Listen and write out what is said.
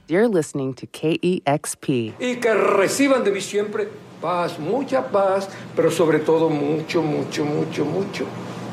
You're listening to KEXP. Y que reciban de mí siempre paz, mucha paz, pero sobre todo mucho, mucho, mucho, mucho